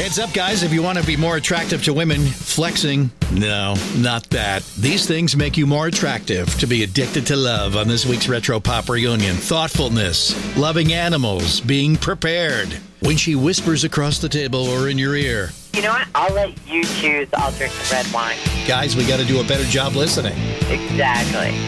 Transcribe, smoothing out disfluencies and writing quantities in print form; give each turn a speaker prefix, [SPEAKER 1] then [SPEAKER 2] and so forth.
[SPEAKER 1] Heads up, guys, if you want to be more attractive to women, flexing, no, not that. These things make you more attractive. To be addicted to love on this week's Retro Pop Reunion. Thoughtfulness, loving animals, being prepared. When she whispers across the table or in your ear.
[SPEAKER 2] You know what? I'll let you choose. I'll drink the red wine.
[SPEAKER 1] Guys, we got to do a better job listening.
[SPEAKER 2] Exactly.